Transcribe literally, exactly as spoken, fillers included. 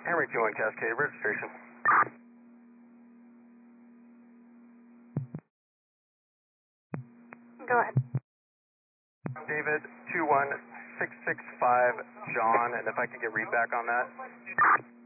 Henry two one Cascade, registration. Go ahead. David two one six six five John, and if I could get read back on that.